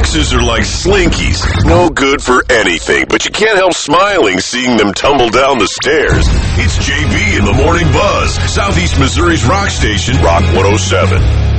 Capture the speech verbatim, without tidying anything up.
exes are like slinkies, no good for anything, but you can't help smiling seeing them tumble down the stairs. It's J B in the Morning Buzz, Southeast Missouri's rock station, Rock one oh seven.